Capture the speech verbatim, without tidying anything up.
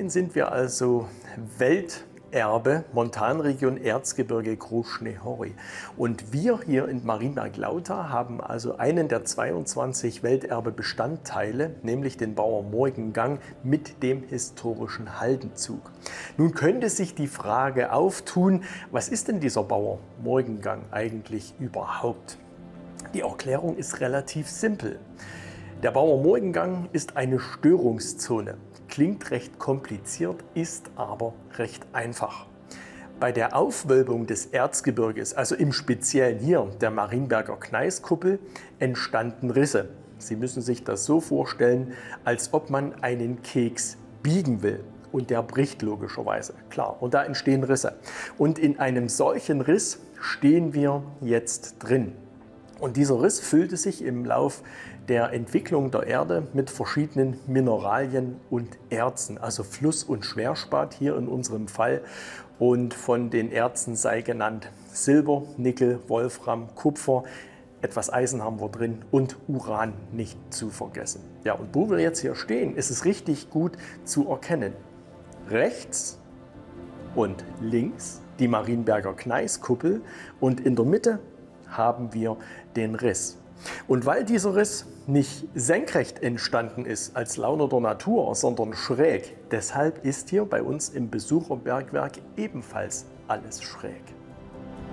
gesehen sind wir also Welterbe Montanregion Erzgebirge Krušné hory. Und wir hier in Marienberg-Lauter haben also einen der zweiundzwanzig Welterbebestandteile, nämlich den Bauer-Morgengang mit dem historischen Haldenzug. Nun könnte sich die Frage auftun, was ist denn dieser Bauer-Morgengang eigentlich überhaupt? Die Erklärung ist relativ simpel. Der Bauer-Morgengang ist eine Störungszone. Klingt recht kompliziert, ist aber recht einfach. Bei der Aufwölbung des Erzgebirges, also im Speziellen hier der Marienberger Gneiskuppel, entstanden Risse. Sie müssen sich das so vorstellen, als ob man einen Keks biegen will. Und der bricht logischerweise, klar. Und da entstehen Risse. Und in einem solchen Riss stehen wir jetzt drin. Und dieser Riss füllte sich im Lauf der Entwicklung der Erde mit verschiedenen Mineralien und Erzen, also Fluss- und Schwerspat hier in unserem Fall. Und von den Erzen sei genannt Silber, Nickel, Wolfram, Kupfer, etwas Eisen haben wir drin und Uran nicht zu vergessen. Ja, und wo wir jetzt hier stehen, ist es richtig gut zu erkennen. Rechts und links die Marienberger Gneiskuppel und in der Mitte haben wir den Riss. Und weil dieser Riss nicht senkrecht entstanden ist als Laune der Natur, sondern schräg, deshalb ist hier bei uns im Besucherbergwerk ebenfalls alles schräg.